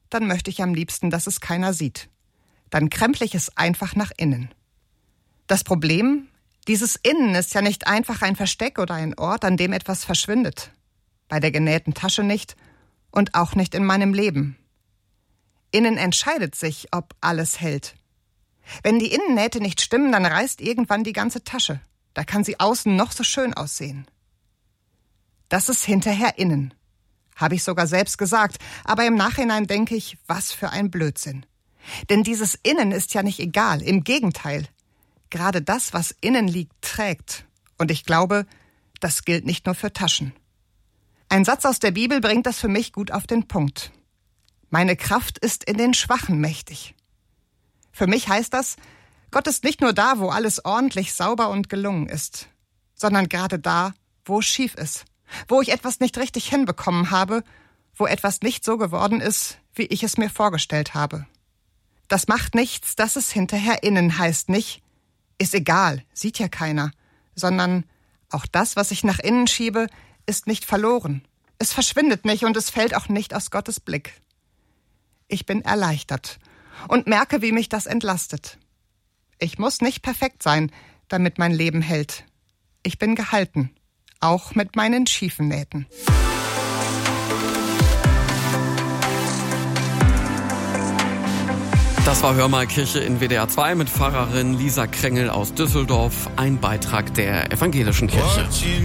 dann möchte ich am liebsten, dass es keiner sieht. Dann kremple ich es einfach nach innen. Das Problem, dieses Innen ist ja nicht einfach ein Versteck oder ein Ort, an dem etwas verschwindet. Bei der genähten Tasche nicht und auch nicht in meinem Leben. Innen entscheidet sich, ob alles hält. Wenn die Innennähte nicht stimmen, dann reißt irgendwann die ganze Tasche. Da kann sie außen noch so schön aussehen. Das ist hinterher innen. Habe ich sogar selbst gesagt, aber im Nachhinein denke ich, was für ein Blödsinn. Denn dieses Innen ist ja nicht egal, im Gegenteil. Gerade das, was innen liegt, trägt. Und ich glaube, das gilt nicht nur für Taschen. Ein Satz aus der Bibel bringt das für mich gut auf den Punkt. Meine Kraft ist in den Schwachen mächtig. Für mich heißt das, Gott ist nicht nur da, wo alles ordentlich, sauber und gelungen ist, sondern gerade da, wo es schief ist, wo ich etwas nicht richtig hinbekommen habe, wo etwas nicht so geworden ist, wie ich es mir vorgestellt habe. Das macht nichts, dass es hinterher innen heißt nicht, ist egal, sieht ja keiner, sondern auch das, was ich nach innen schiebe, ist nicht verloren. Es verschwindet nicht und es fällt auch nicht aus Gottes Blick. Ich bin erleichtert und merke, wie mich das entlastet. Ich muss nicht perfekt sein, damit mein Leben hält. Ich bin gehalten, auch mit meinen schiefen Nähten. Das war Hör mal Kirche in WDR 2 mit Pfarrerin Lisa Krengel aus Düsseldorf, ein Beitrag der Evangelischen Kirche.